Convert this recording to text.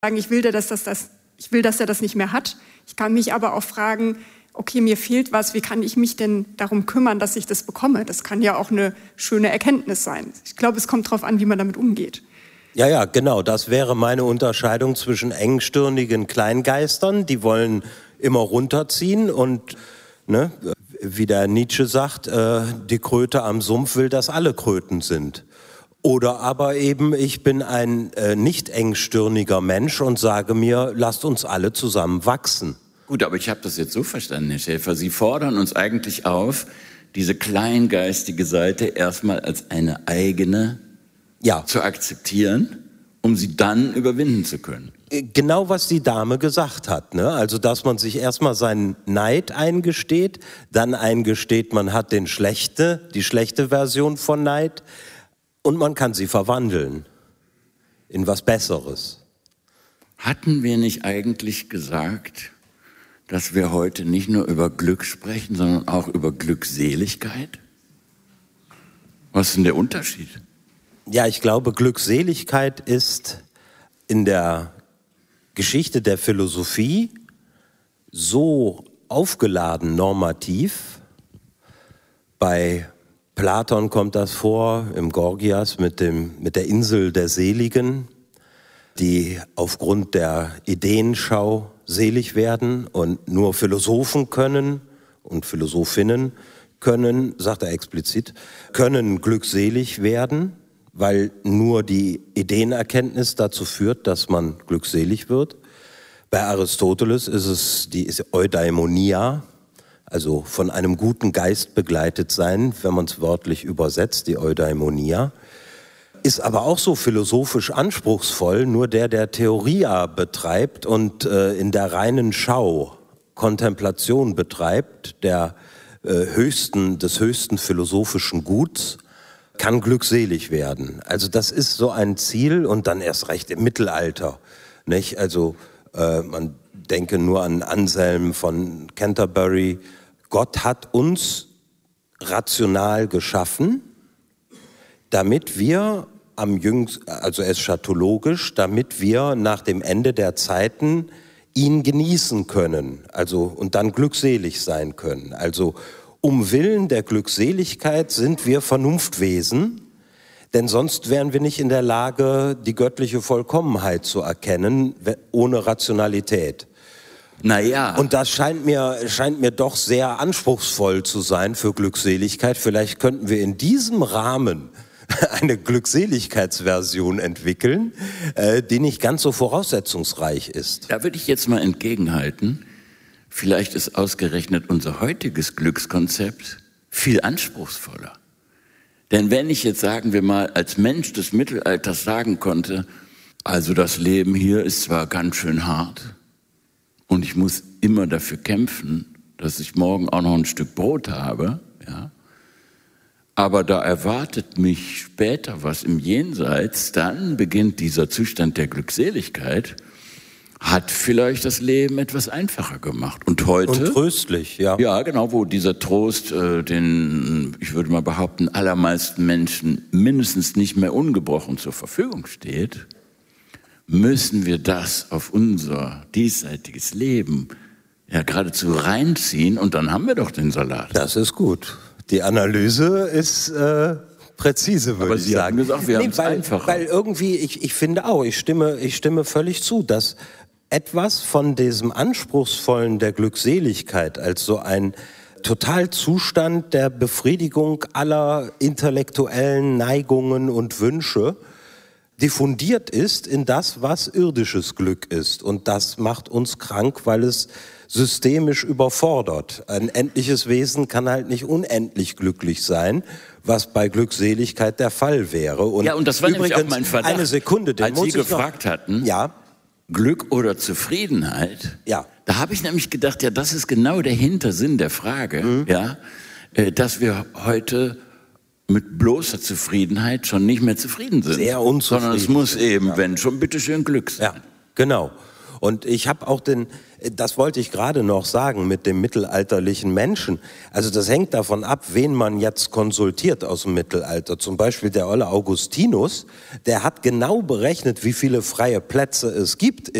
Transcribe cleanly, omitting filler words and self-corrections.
ich will, dass er das nicht mehr hat. Ich kann mich aber auch fragen, okay, mir fehlt was, wie kann ich mich denn darum kümmern, dass ich das bekomme? Das kann ja auch eine schöne Erkenntnis sein. Ich glaube, es kommt darauf an, wie man damit umgeht. Ja, genau, das wäre meine Unterscheidung zwischen engstirnigen Kleingeistern, die wollen immer runterziehen und, ne, wie der Nietzsche sagt, die Kröte am Sumpf will, dass alle Kröten sind. Oder aber eben, ich bin ein nicht engstirniger Mensch und sage mir, lasst uns alle zusammen wachsen. Gut, aber ich habe das jetzt so verstanden, Herr Schäfer, Sie fordern uns eigentlich auf, diese kleingeistige Seite erstmal als eine eigene zu akzeptieren, um sie dann überwinden zu können. Genau, was die Dame gesagt hat, ne? Also, dass man sich erstmal seinen Neid eingesteht, dann eingesteht, man hat die schlechte Version von Neid und man kann sie verwandeln in was Besseres. Hatten wir nicht eigentlich gesagt, dass wir heute nicht nur über Glück sprechen, sondern auch über Glückseligkeit? Was ist denn der Unterschied? Ja, ich glaube, Glückseligkeit ist in der Geschichte der Philosophie so aufgeladen normativ. Bei Platon kommt das vor, im Gorgias mit der Insel der Seligen, die aufgrund der Ideenschau selig werden und nur Philosophen können und Philosophinnen können, sagt er explizit, können glückselig werden, weil nur die Ideenerkenntnis dazu führt, dass man glückselig wird. Bei Aristoteles ist es die Eudaimonia, also von einem guten Geist begleitet sein, wenn man es wörtlich übersetzt, die Eudaimonia. Ist aber auch so philosophisch anspruchsvoll, nur der Theoria betreibt und in der reinen Schau Kontemplation betreibt, des höchsten philosophischen Guts, kann glückselig werden. Also das ist so ein Ziel und dann erst recht im Mittelalter, nicht? Also man denke nur an Anselm von Canterbury. Gott hat uns rational geschaffen, damit wir also eschatologisch, damit wir nach dem Ende der Zeiten ihn genießen können, also und dann glückselig sein können. Also um Willen der Glückseligkeit sind wir Vernunftwesen, denn sonst wären wir nicht in der Lage, die göttliche Vollkommenheit zu erkennen, ohne Rationalität. Naja. Und das scheint mir doch sehr anspruchsvoll zu sein für Glückseligkeit. Vielleicht könnten wir in diesem Rahmen eine Glückseligkeitsversion entwickeln, die nicht ganz so voraussetzungsreich ist. Da würde ich jetzt mal entgegenhalten. Vielleicht ist ausgerechnet unser heutiges Glückskonzept viel anspruchsvoller. Denn wenn ich jetzt, sagen wir mal, als Mensch des Mittelalters sagen konnte, also das Leben hier ist zwar ganz schön hart und ich muss immer dafür kämpfen, dass ich morgen auch noch ein Stück Brot habe, ja, aber da erwartet mich später was im Jenseits, dann beginnt dieser Zustand der Glückseligkeit, hat vielleicht das Leben etwas einfacher gemacht. Und heute... Und tröstlich, ja. Ja, genau, wo dieser Trost, den, ich würde mal behaupten, allermeisten Menschen mindestens nicht mehr ungebrochen zur Verfügung steht, müssen wir das auf unser diesseitiges Leben ja geradezu reinziehen und dann haben wir doch den Salat. Das ist gut. Die Analyse ist präzise, würde ich sagen. Aber Sie haben gesagt, wir haben es einfacher. Weil irgendwie, ich finde auch, ich stimme völlig zu, dass etwas von diesem Anspruchsvollen der Glückseligkeit als so ein Totalzustand der Befriedigung aller intellektuellen Neigungen und Wünsche diffundiert ist in das, was irdisches Glück ist. Und das macht uns krank, weil es systemisch überfordert. Ein endliches Wesen kann halt nicht unendlich glücklich sein, was bei Glückseligkeit der Fall wäre. Und ja, und das war übrigens nämlich auch mein Verdacht, eine Sekunde, als Sie gefragt hatten, ja, Glück oder Zufriedenheit, ja, da habe ich nämlich gedacht, ja, das ist genau der Hintersinn der Frage, ja, dass wir heute mit bloßer Zufriedenheit schon nicht mehr zufrieden sind. Sehr unzufrieden. Sondern es muss eben, wenn schon, bitteschön Glück sein. Ja, genau. Und ich habe auch das wollte ich gerade noch sagen mit dem mittelalterlichen Menschen. Also das hängt davon ab, wen man jetzt konsultiert aus dem Mittelalter. Zum Beispiel der olle Augustinus, der hat genau berechnet, wie viele freie Plätze es gibt